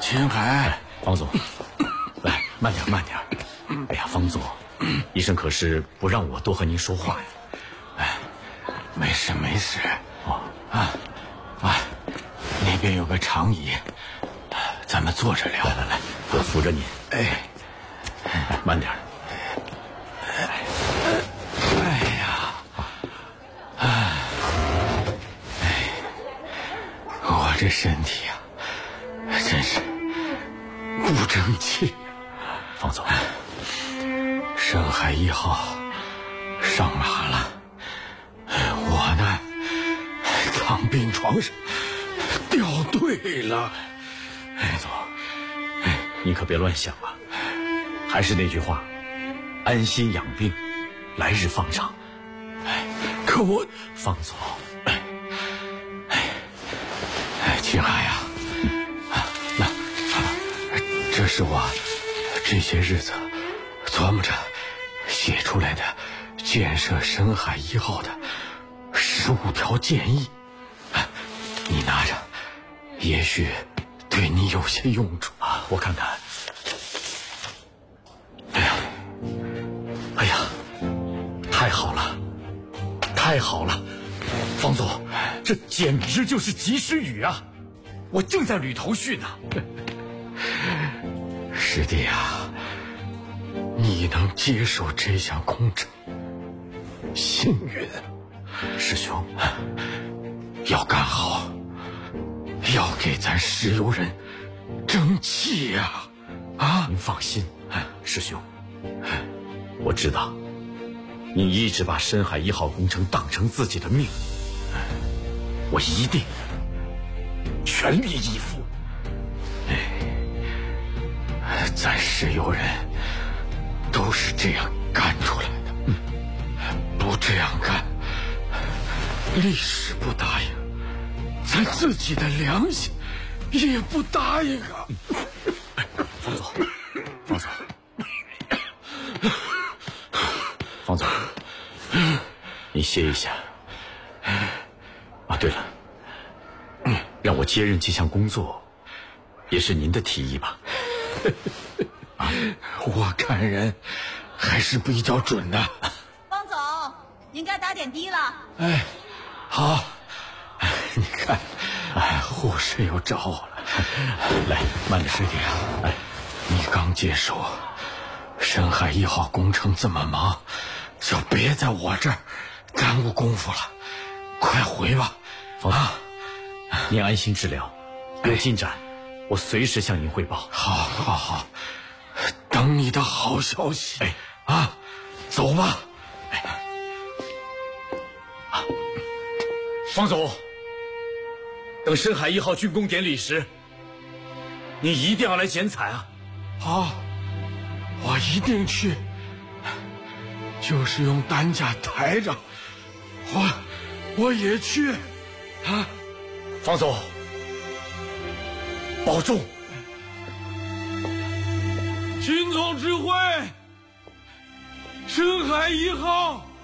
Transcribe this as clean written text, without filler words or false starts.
秦海， 方总，来，慢点，慢点。哎呀，方总，医生可是不让我多和您说话呀。 哎，没事没事。 哦， 那边有个长椅，咱们坐着聊。 来，我扶着您。 哎， 慢点。 我这身体啊，真是不争气。 方总， 深海1号上马了，我呢躺病床上掉队了。 方总，您可别乱想啊！还是那句话，安心养病，来日方长。 可我， 方总， 秦海呀，这是我这些日子琢磨着写出来的建设深海1号的15条建议，你拿着，也许对你有些用处啊。我看看。哎呀，太好了，太好了，方总，这简直就是及时雨啊！我正在捋头绪呢。 师弟啊，你能接手这项工程，幸运。 师兄， 要干好，要给咱石油人争气呀！ 您放心，师兄，我知道，你一直把深海1号工程当成自己的命，我一定全力以赴。 咱石油人都是这样干出来的，不这样干，历史不答应，咱自己的良心也不答应啊！ 方总，方总，你歇一下。啊，对了，让我接任这项工作，也是您的提议吧？ 我看人还是比较准的。 方总，您该打点滴了。 好。你看，护士又找我了。 来，慢点， 师弟啊，你刚接手，深海1号工程这么忙，就别在我这儿耽误功夫了，快回吧。 方总，您安心治疗，有进展，我随时向您汇报。 好，等你的好消息。走吧。 方总，等深海1号竣工典礼时，你一定要来剪彩啊！ 好，我一定去，就是用担架抬着，我也去。 方总，保重。 秦总指挥，深海1号